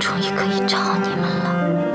终于可以找你们了。